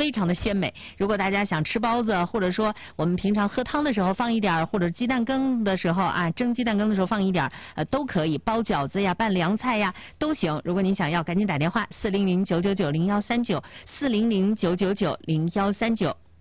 非常的鲜美。如果大家想吃包子，或者说我们平常喝汤的时候放一点，或者鸡蛋羹的时候啊，蒸鸡蛋羹的时候放一点，都可以。包饺子呀，拌凉菜呀都行。如果您想要，赶紧打电话400-999-0139，400-999-0139。